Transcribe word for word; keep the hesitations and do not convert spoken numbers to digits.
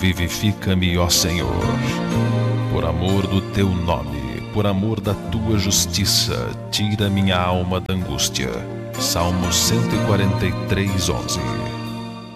Vivifica-me, ó Senhor, por amor do teu nome, por amor da tua justiça, tira minha alma da angústia. Salmo cento e quarenta e três, onze.